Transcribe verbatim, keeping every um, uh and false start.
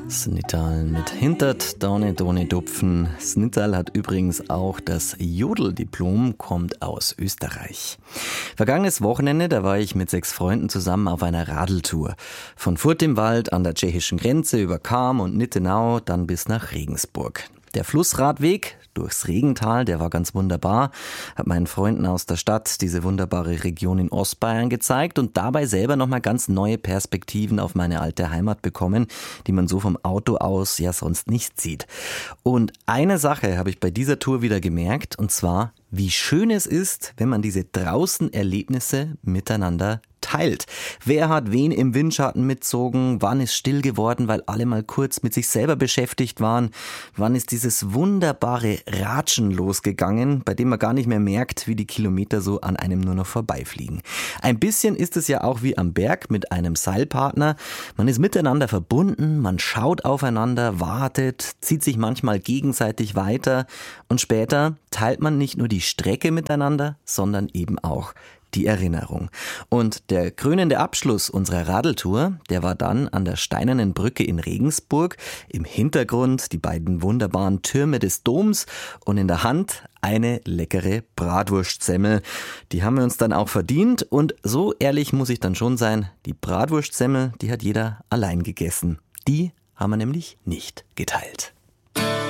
Snittal mit Hintert, Donne, Donne, Dupfen. Snittal hat übrigens auch das Jodeldiplom, kommt aus Österreich. Vergangenes Wochenende, da war ich mit sechs Freunden zusammen auf einer Radeltour. Von Furt im Wald an der tschechischen Grenze über Cham und Nittenau, dann bis nach Regensburg. Der Flussradweg durchs Regental, der war ganz wunderbar, hat meinen Freunden aus der Stadt diese wunderbare Region in Ostbayern gezeigt und dabei selber nochmal ganz neue Perspektiven auf meine alte Heimat bekommen, die man so vom Auto aus ja sonst nicht sieht. Und eine Sache habe ich bei dieser Tour wieder gemerkt, und zwar, wie schön es ist, wenn man diese Draußenerlebnisse miteinander teilt. Wer hat wen im Windschatten mitzogen? Wann ist still geworden, weil alle mal kurz mit sich selber beschäftigt waren? Wann ist dieses wunderbare Ratschen losgegangen, bei dem man gar nicht mehr merkt, wie die Kilometer so an einem nur noch vorbeifliegen? Ein bisschen ist es ja auch wie am Berg mit einem Seilpartner. Man ist miteinander verbunden, man schaut aufeinander, wartet, zieht sich manchmal gegenseitig weiter und später teilt man nicht nur die Strecke miteinander, sondern eben auch die Erinnerung. Und der krönende Abschluss unserer Radeltour, der war dann an der Steinernen Brücke in Regensburg. Im Hintergrund die beiden wunderbaren Türme des Doms und in der Hand eine leckere Bratwurstsemmel. Die haben wir uns dann auch verdient und so ehrlich muss ich dann schon sein, die Bratwurstsemmel, die hat jeder allein gegessen. Die haben wir nämlich nicht geteilt.